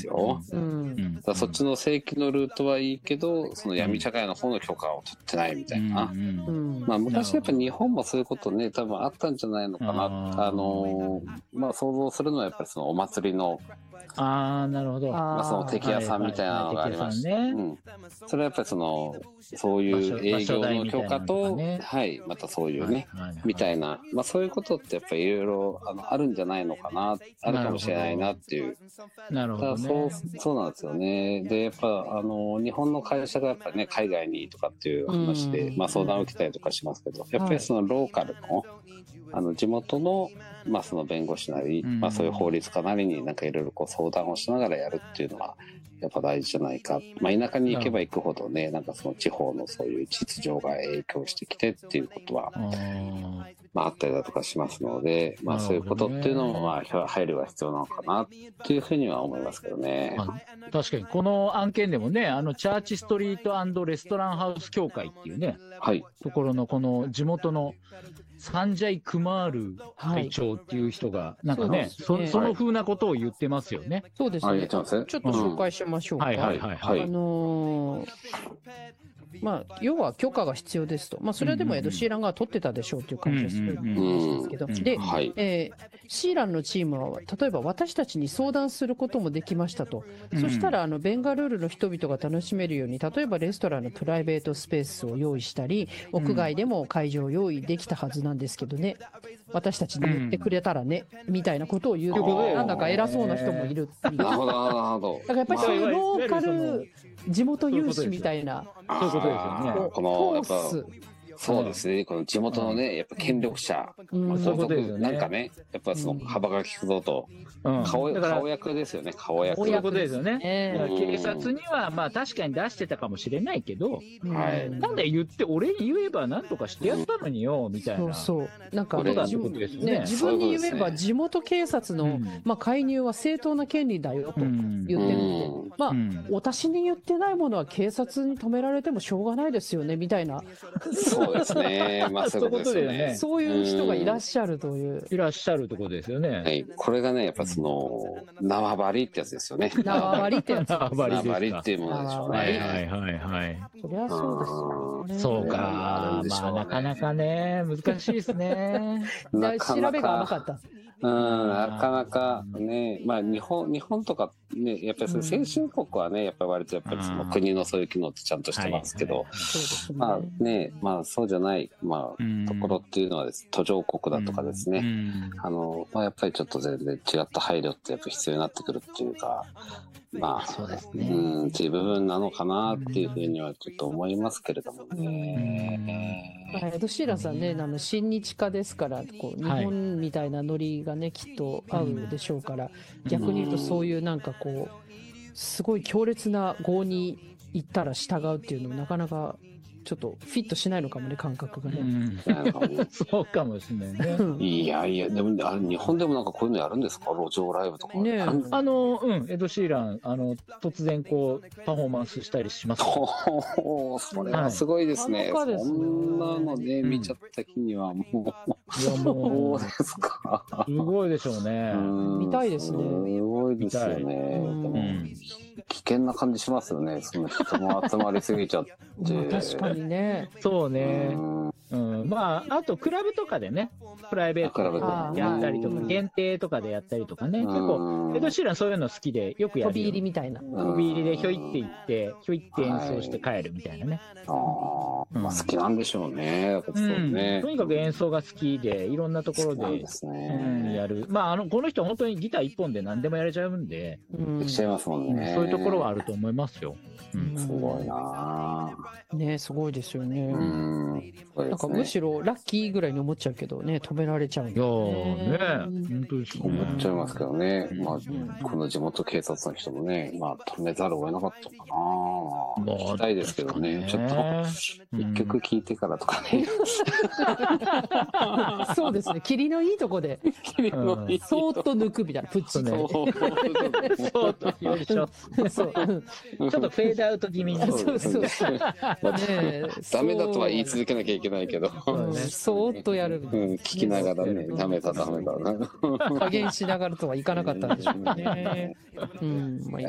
ですよ。だからそっちの正規のルートはいいけど、その闇社会の方の許可を取ってないみたいな。まあ昔やっぱ日本もそういうことね、多分あったんじゃないのかな。まあ想像するのはやっぱりそのお祭りの、 なるほど。 まあその敵屋さんみたいなのがありまして、それはやっぱりそういう営業の許可と、はい、またそういうね、みたいな、まあそういうことってやっぱりいろいろあるんじゃないのかな、あるかもしれないなっていう。 なるほど、 そうなんですよね。で、やっぱ日本の会社がやっぱりね、海外にとかっていう話で、まあ相談を受けたりとかしますけど、やっぱりそのローカルの、地元の、まあその弁護士なり、まあそういう法律家なりになんかいろいろこう相談をしながらやるっていうのは、やっぱ大事じゃないか。まあ田舎に行けば行くほどね、なんかその地方のそういう秩序が影響してきてっていうことは、まああったりだとかしますので、まあそういうことっていうのも、まあ配慮が必要なのかなっていうふうには思いますけどね。 確かにこの案件でもね、チャーチストリート&レストランハウス協会っていうね、ところのこの地元のサンジャイ・クマール会長っていう人が、なんかね、その風なことを言ってますよね。 そうですね。ちょっと紹介しましょうか。まあ、要は許可が必要ですと。まあ、それはでもエド・シーランが取ってたでしょうという感じですけど。で、シーランのチームは、例えば私たちに相談することもできましたと。そしたら、ベンガルールの人々が楽しめるように、例えばレストランのプライベートスペースを用意したり、屋外でも会場を用意できたはずなんですけどね。私たちに言ってくれたらね、みたいなことを言うと、なんだか偉そうな人もいる。 なるほど、なるほど。 だからやっぱりそういうローカル地元有志みたいな。 そういうことですよね。 このやっぱそうですね、この地元のね、やっぱ権力者、なんかね、やっぱその幅が利くぞと、顔役ですよね、顔役。 そういうことですよね。警察にはまあ確かに出してたかもしれないけど、なんで俺に言えば何とかしてやったのによみたいな。 そうなんか自分に言えば地元警察のまあ介入は正当な権利だよと言ってるので、まあ私に言ってないものは警察に止められてもしょうがないですよねみたいな。 そうですね。まあそういうことですよね。 そういう人がいらっしゃるという。 いらっしゃるところですよね。 はい。これがね、やっぱその、縄張りってやつですよね。 縄張りってやつ。 縄張りっていうものでしょうね。 はい。そりゃそうですよね。 そうか。まあなかなかね、難しいですね。 調べが甘かった。 なかなかね、まあ日本とかね、やっぱり先進国はね、やっぱり割とやっぱりその国のそういう機能ってちゃんとしてますけど、まあね、まあそうじゃない、まあところっていうのはです、途上国だとかですね、まあやっぱりちょっと全然違った配慮ってやっぱ必要になってくるっていうか、まあ、そうですね。っていう部分なのかなっていうふうにはちょっと思いますけれどもね。 エド・シーランさんね、親日家ですから、こう日本みたいなノリがね、きっと合うでしょうから、逆に言うとそういうなんかこう、すごい強烈な業に行ったら従うっていうのもなかなかちょっとフィットしないのかもね、感覚がね。 そうかもしれないね。 いやいや、でも日本でもなんかこういうのやるんですか、路上ライブとか。 ね、 エド・シーラン突然こうパフォーマンスしたりします。 それはすごいですね。そんなのね、見ちゃった日にはもう。そうですか。 すごいでしょうね。 見たいですね。 すごいですよね。危険な感じしますよね。その人も集まりすぎちゃって。 確かにね。 そうね。まあ、あと、クラブとかでね、プライベートでやったりとか、限定とかでやったりとかね、結構、エド・シーランそういうの好きで、よくやる。 飛び入りみたいな。 飛び入りでひょいって行って、ひょいって演奏して帰るみたいなね。 まあ好きなんでしょうね。 とにかく演奏が好きで、いろんなところでやる。まあ、この人本当にギター一本で何でもやれちゃうんで。 できちゃいますもんね。 そういうところはあると思いますよ。 すごいなね、すごいですよね。なんかむしろラッキーぐらいに思っちゃうけどね、止められちゃうんだね。本当ですね。 思っちゃいますけどね。まあ、この地元警察の人もね、まあ止めざるを得なかったのかな。聞きたいですけどね。ちょっと、一曲聴いてからとかね。 そうですね。霧のいいとこで。 霧のいい。 そーっと抜くみたいな。プッチね。 そーっと、よいしょ。ちょっとフェードアウト気味に。 そうそう。 ダメだとは言い続けなきゃいけないけど。 そーっとやる。 聞きながらね、ダメだ。 加減しながらとはいかなかったんでしょうね。